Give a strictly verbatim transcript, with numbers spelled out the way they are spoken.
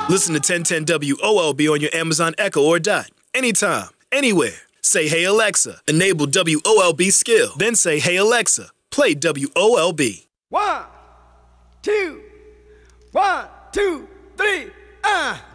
Listen to ten ten W O L B on your Amazon Echo or Dot. Anytime, anywhere. Say, hey, Alexa, enable W O L B skill. Then say, hey, Alexa, play W O L B. One, two, one, two, three, ah. Uh.